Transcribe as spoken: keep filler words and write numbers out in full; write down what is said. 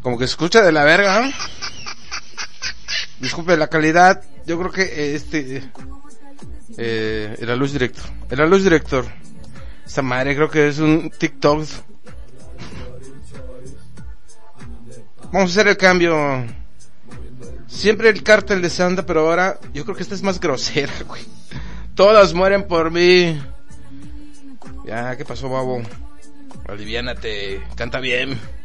como que se escucha de la verga, ¿no? Disculpe la calidad. Yo creo que eh, este eh, era luz director. Era luz director. Esta madre creo que es un TikTok. Vamos a hacer el cambio. Siempre el cártel de Santa, pero ahora yo creo que esta es más grosera, güey. Todas mueren por mí. Ya, ¿qué pasó, babo? Aliviánate, canta bien.